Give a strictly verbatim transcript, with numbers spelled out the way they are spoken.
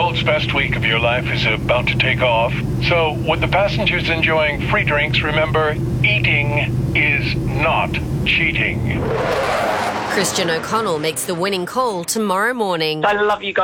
world's best week of your life is about to take off. So, with the passengers enjoying free drinks, remember, eating is not cheating. Christian O'Connell makes the winning call tomorrow morning. I love you guys.